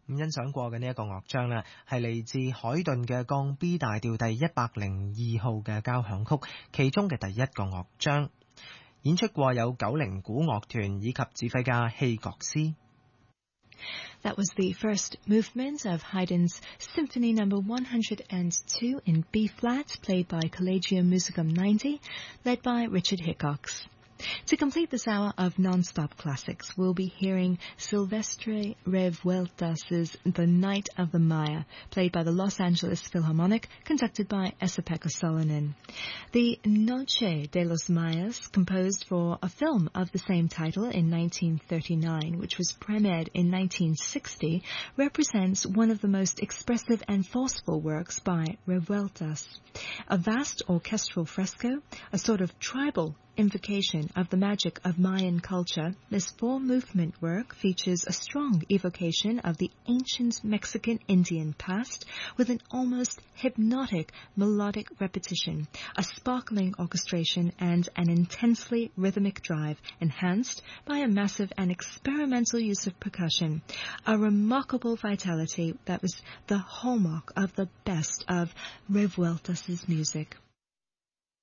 咁欣賞過嘅呢一個樂章呢，係嚟自海頓嘅降 B 大調第102號嘅交響曲，其中嘅第一個樂章。演出過有90古樂團以及指揮家希格斯。 That was the first movement of Haydn's Symphony No. 102 in B-flat, played by Collegium Musicum 90, led by Richard Hickox. To complete this hour of non-stop classics, we'll be hearing Silvestre Revueltas's The Night of the Maya, played by the Los Angeles Philharmonic, conducted by Esa-Pekka Salonen. The Noche de los Mayas, composed for a film of the same title in 1939, which was premiered in 1960, represents one of the most expressive and forceful works by Revueltas. A vast orchestral fresco, a sort of tribal invocation of the magic of Mayan culture, this four-movement work features a strong evocation of the ancient Mexican Indian past with an almost hypnotic melodic repetition, a sparkling orchestration, and an intensely rhythmic drive enhanced by a massive and experimental use of percussion, a remarkable vitality that was the hallmark of the best of Revueltas's music.